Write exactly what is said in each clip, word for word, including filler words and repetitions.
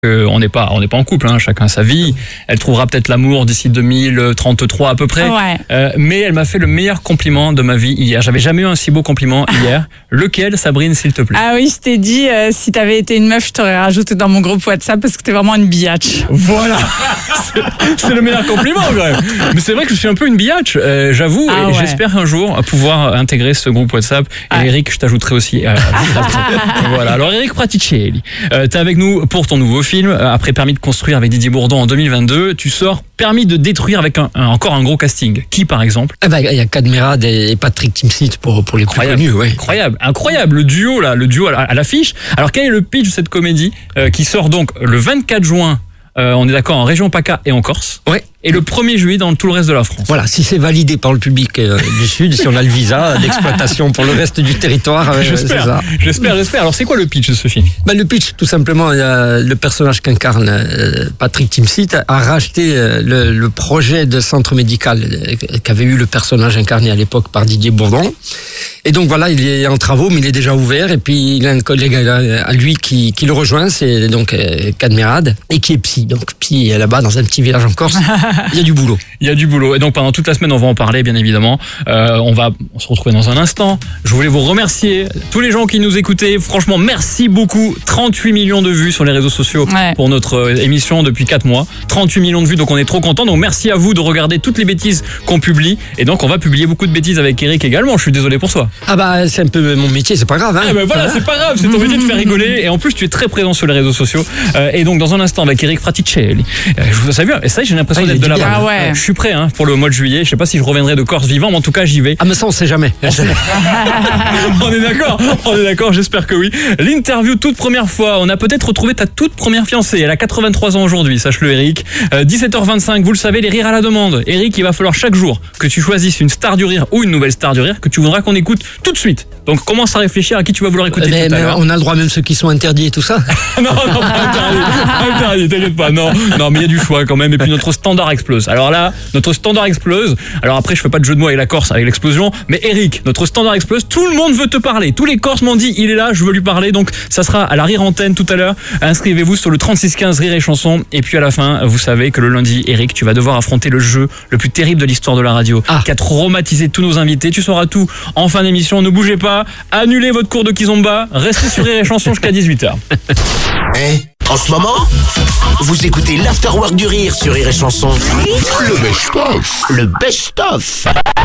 Euh, on n'est pas, on n'est pas en couple, hein, chacun sa vie. Elle trouvera peut-être l'amour d'ici deux mille trente-trois à peu près. Ouais. Euh, mais elle m'a fait le meilleur compliment de ma vie hier. J'avais jamais eu un si beau compliment hier. Lequel, Sabrine, s'il te plaît? Ah oui, je t'ai dit, euh, si t'avais été une meuf, je t'aurais rajouté dans mon groupe WhatsApp parce que t'es vraiment une biatch. Voilà. c'est, c'est le meilleur compliment quand même. Mais c'est vrai que je suis un peu une biatch, euh, j'avoue. Ah et ouais. j'espère un jour pouvoir intégrer ce groupe WhatsApp. Et Ah. Eric, je t'ajouterai aussi. Euh, voilà. Alors Eric Praticelli, euh, t'es avec nous pour ton nouveau film. Euh, après Permis de construire avec Didier Bourdon en deux mille vingt-deux, tu sors Permis de détruire avec un, un, encore un gros casting. Qui par exemple? Ah bah, il y a Cadmerade et Patrick Timsit pour, pour les plus Incroyable. connus, ouais. Incroyable, incroyable, le duo là, le duo à, à l'affiche. Alors quel est le pitch de cette comédie euh, qui sort donc le vingt-quatre juin, euh, on est d'accord, en région PACA et en Corse, Ouais. et le premier juillet dans tout le reste de la France. Voilà, si c'est validé par le public euh, du Sud, si on a le visa d'exploitation pour le reste du territoire, euh, c'est J'espère, ça. j'espère, j'espère. Alors c'est quoi le pitch de ce film? Ben, le pitch, tout simplement, il y a le personnage qu'incarne euh, Patrick Timsit a racheté euh, le, le projet de centre médical euh, qu'avait eu le personnage incarné à l'époque par Didier Bourdon. Et donc voilà, il est en travaux, mais il est déjà ouvert. Et puis il a un collègue à, à lui qui, qui le rejoint, c'est donc euh, Cadmerade, et qui est psy. Donc psy là-bas dans un petit village en Corse, il y a du boulot. Il y a du boulot. Et donc pendant toute la semaine, on va en parler, bien évidemment. Euh, on va se retrouver dans un instant. Je voulais vous remercier, tous les gens qui nous écoutaient. Franchement, merci beaucoup. trente-huit millions de vues sur les réseaux sociaux Ouais. pour notre euh, émission depuis quatre mois. trente-huit millions de vues, donc on est trop contents. Donc merci à vous de regarder toutes les bêtises qu'on publie. Et donc on va publier beaucoup de bêtises avec Eric également. Je suis désolé pour toi. Ah bah c'est un peu mon métier, c'est pas grave. Hein. Ah ben voilà, c'est pas grave, c'est ton métier de faire rigoler. Et en plus, tu es très présent sur les réseaux sociaux. Euh, et donc dans un instant avec Eric Praticelli. Euh, je vous savez, et ça, j'ai l'impression Ah, il d'être est de du là-bas. bien. Ah ouais. Je suis prêt hein, pour le mois de juillet. Je sais pas si je reviendrai de Corse vivant, mais en tout cas j'y vais. Ah mais ça on sait jamais. On est d'accord, on est d'accord, j'espère que oui. L'interview toute première fois, on a peut-être retrouvé ta toute première fiancée, elle a quatre-vingt-trois ans aujourd'hui, sache-le Eric. Euh, dix-sept heures vingt-cinq, vous le savez, les rires à la demande. Eric, il va falloir chaque jour que tu choisisses une star du rire ou une nouvelle star du rire que tu voudras qu'on écoute tout de suite. Donc commence à réfléchir à qui tu vas vouloir écouter mais, tout à mais l'heure. on a le droit même ceux qui sont interdits et tout ça. Non, non, pas interdit, pas interdit, t'inquiète pas, non, non, mais il y a du choix quand même, et puis notre standard explose. Alors là, notre standard explose, alors après je fais pas de jeu de mots avec la Corse, avec l'explosion, mais Eric, notre standard explose, tout le monde veut te parler, tous les Corses m'ont dit, il est là, je veux lui parler, donc ça sera à la Rire Antenne tout à l'heure, inscrivez-vous sur le trente-six quinze Rire et Chanson, et puis à la fin, vous savez que le lundi, Eric, tu vas devoir affronter le jeu le plus terrible de l'histoire de la radio, Ah. qui a traumatisé tous nos invités, tu sauras tout en fin d'émission, ne bougez pas, annulez votre cours de kizomba, restez sur Rire et Chanson jusqu'à dix-huit heures. Eh, en ce moment, vous écoutez l'Afterwork du Rire sur Rire et Chanson. Le best-of. Le best-of.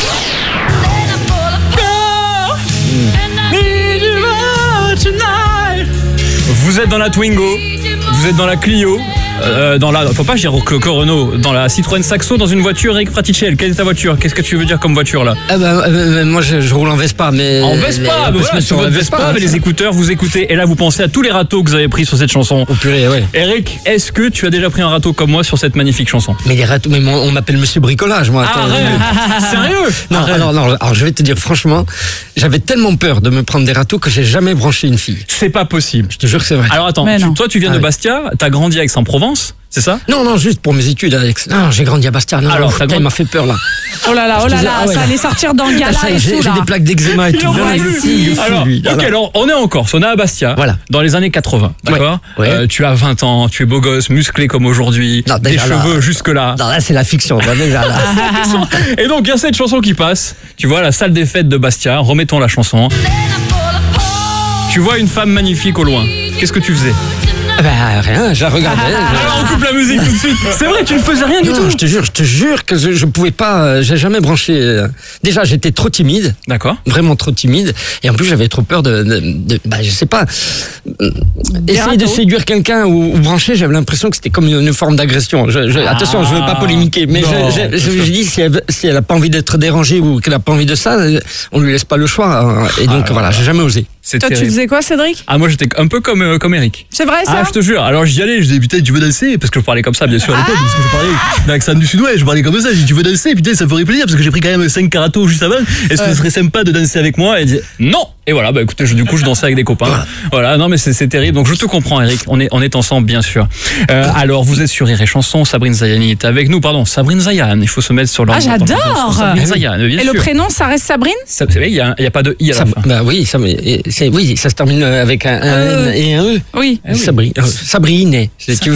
Vous êtes dans la Twingo, vous êtes dans la Clio, euh, dans la, faut pas dire que, que Renault, dans la Citroën Saxo, dans une voiture Eric Praticelli. Quelle est ta voiture? Qu'est-ce que tu veux dire comme voiture là? Ah bah, euh, moi je, je roule en Vespa, mais En Vespa, on peut bah se voilà, mettre sur la votre Vespa, avec hein. les écouteurs, vous écoutez, et là vous pensez à tous les râteaux que vous avez pris sur cette chanson. Oh purée, ouais. Eric, est-ce que tu as déjà pris un râteau comme moi sur cette magnifique chanson? Mais les râteaux, mais mon- on m'appelle Monsieur Bricolage, moi. Attends, Arrête, sérieux? Non, Arrête. alors, non, alors je vais te dire franchement, j'avais tellement peur de me prendre des râteaux que j'ai jamais branché une fille. C'est pas possible. Je te jure que c'est vrai. Alors attends, Mais tu- non. toi tu viens Ah de oui. Bastia, t'as grandi à Aix-en-Provence, c'est ça? Non, non, juste pour mes études, Alex. Non, j'ai grandi à Bastia. Non, Alors, non, t'as putain, grandi- il m'a fait peur là. Oh là là, oh Je là te là, jure, ah ouais, ça là. allait sortir dans Ah, Gala ça y est, et j'ai tout j'ai là. des plaques d'eczéma et tout. en Non, voit mais plus. si, si, Alors, lui, ok, voilà. alors on est en Corse, on est à Bastia, Voilà. dans les années quatre-vingts, d'accord. Ouais, ouais. Euh, tu as vingt ans, tu es beau gosse, musclé comme aujourd'hui, Non, des déjà là- cheveux jusque là. Non, là, c'est la fiction. là, déjà, là. Et donc il y a cette chanson qui passe. Tu vois la salle des fêtes de Bastia. Remettons la chanson. Tu vois une femme magnifique au loin. Qu'est-ce que tu faisais? Ah bah, rien, je la regardais. je- Alors on coupe la musique tout de suite. C'est vrai, tu ne faisais rien du Non, tout. je te jure, je te jure que je, je pouvais pas, euh, j'ai jamais branché. euh, Déjà, j'étais trop timide, D'accord. vraiment trop timide, et en plus j'avais trop peur de, de, de- bah, je sais pas, euh, essayer de râteaux. séduire quelqu'un ou, ou brancher, j'avais l'impression que c'était comme une, une forme d'agression. Je, je, attention, je veux pas polémiquer, mais non, je, je, je, je dis si elle, si elle a pas envie d'être dérangée ou qu'elle a pas envie de ça, euh, on lui laisse pas le choix. hein. Et donc Ah, voilà, j'ai jamais osé. C'est Toi, tu terrible. faisais quoi, Cédric? Ah moi j'étais un peu comme euh, comme Eric. C'est vrai ça? Ah je te jure. Alors j'y allais, je disais putain tu veux danser parce que je parlais comme ça bien sûr à l'époque parce que je parlais d'accent du Sud-Ouest, je parlais comme ça. Je dis tu veux danser putain ça ferait plaisir parce que j'ai pris quand même cinq caratos juste avant. Est-ce que ce serait sympa de danser avec moi? Elle dit non. Et voilà, bah écoutez, je, du coup, je dansais avec des copains. Voilà, non mais c'est, c'est terrible. Donc je te comprends, Eric. On est, on est ensemble, bien sûr. Euh, alors, vous êtes sur Rire et Chanson. Sabrine Zayani est avec nous. Pardon, Sabrine Zayan. Il faut se mettre sur leur. Ah, j'adore. Sabrine Zayan, bien Et sûr. le prénom, ça reste Sabrine? Ça, il y a, il y a pas de i à la Ça, fin. bah oui, ça, c'est, oui, ça se termine avec un, un Euh, N et un E. Oui. Ah oui. Sabrine, euh, Sabrine, si tu veux.